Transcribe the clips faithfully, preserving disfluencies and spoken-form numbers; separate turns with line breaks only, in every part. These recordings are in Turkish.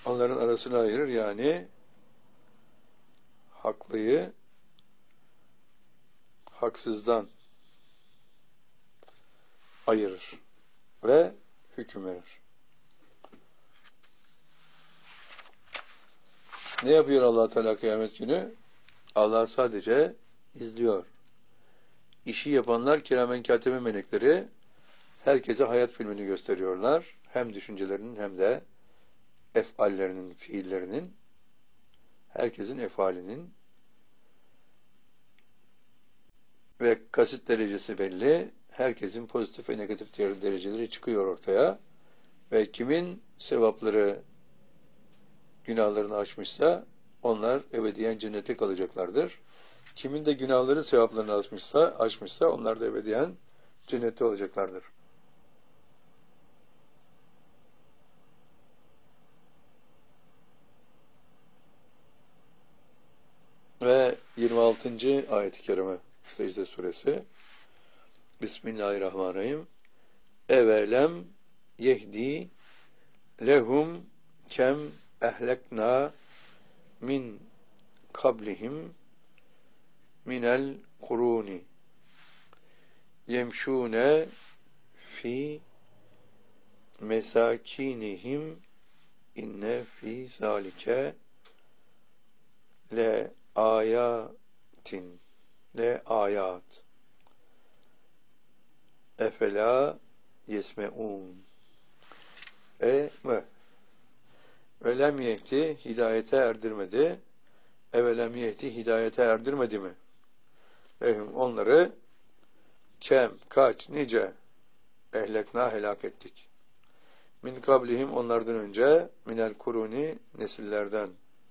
onların arasını ayırır, yani haklıyı haksızdan ayırır ve hüküm verir. Ne yapıyor Allah Teala kıyamet günü? Allah sadece izliyor. İşi yapanlar kiramen katibe melekleri herkese hayat filmini gösteriyorlar. Hem düşüncelerinin hem de efallerinin, fiillerinin, herkesin efalinin ve kasıt derecesi belli. Herkesin pozitif ve negatif dereceleri çıkıyor ortaya. Ve kimin sevapları günahlarını aşmışsa onlar ebediyen cennete kalacaklardır. Kimin de günahları sevaplarını aşmışsa, aşmışsa onlar da ebediyen cennette olacaklardır. Ve yirmi altıncı ayet-i kerime Secde suresi. Bismillahirrahmanirrahim. Evelem yehdi lehum kem ehlekna min kablihim minel kuruni yemşûne fi mesakinihim inne fi zalike le ayatin le ayat efela yesmeun e me velem yehdi hidayete erdirmedi evelem yehdi hidayete erdirmedi mi? Ehum onları kem kaç nice ehlekna helak ettik. Min kablihim onlardan önce minel kuruni nesillerden.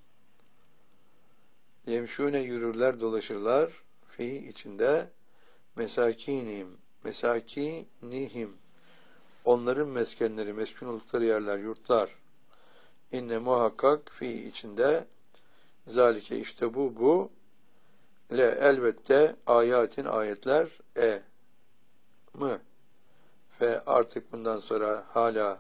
Yemşûne yürürler dolaşırlar fi içinde mesakinihim mesakinihim onların meskenleri meskun oldukları yerler yurtlar. İnne muhakkak fi içinde zalike işte bu bu le elbette ayatin ayetler e mı ve artık bundan sonra hala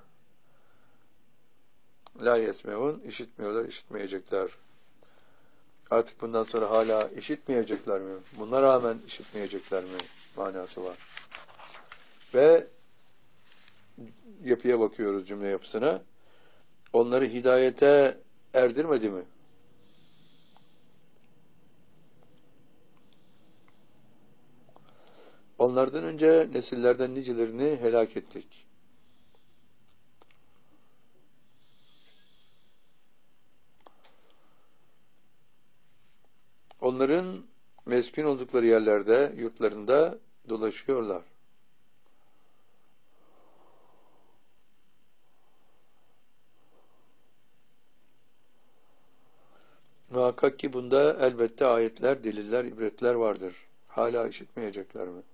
la yesmeun işitmiyorlar, işitmeyecekler. Artık bundan sonra hala işitmeyecekler mi? Buna rağmen işitmeyecekler mi? Manası var. Ve yapıya bakıyoruz, cümle yapısına. Onları hidayete erdirmedi mi? Onlardan önce nesillerden nicelerini helak ettik. Onların meskun oldukları yerlerde, yurtlarında dolaşıyorlar. Muhakkak ki bunda elbette ayetler, deliller, ibretler vardır. Hala işitmeyecekler mi?